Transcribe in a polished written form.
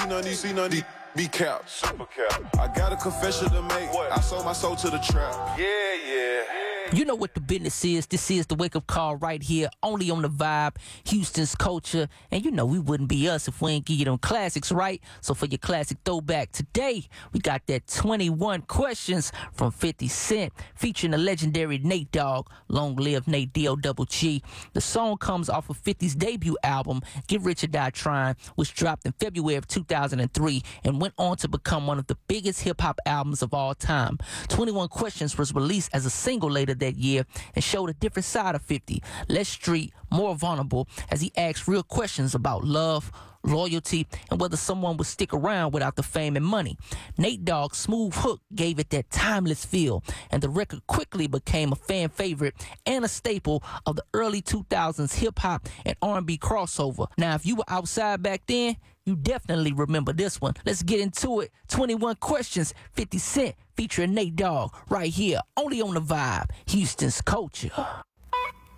see none these be capped. Super cap. I got a confession to make. What? I sold my soul to the trap. Yeah. You know what the business is. This is the wake-up call right here, only on The Vibe, Houston's culture. And you know we wouldn't be us if we ain't give you them classics, right? So for your classic throwback today, we got that 21 Questions from 50 Cent, featuring the legendary Nate Dogg. Long live Nate D-O-double-G. The song comes off of 50's debut album, Get Rich or Die Trying, which dropped in February of 2003 and went on to become one of the biggest hip-hop albums of all time. 21 Questions was released as a single later that year and showed a different side of 50, less street, more vulnerable, as he asked real questions about love, loyalty, and whether someone would stick around without the fame and money. Nate Dogg's smooth hook gave it that timeless feel, and the record quickly became a fan favorite and a staple of the early 2000s hip-hop and R&B crossover. Now, if you were outside back then, you definitely remember this one. Let's get into it. 21 Questions, 50 Cent, featuring Nate Dogg, right here, only on The Vibe, Houston's culture.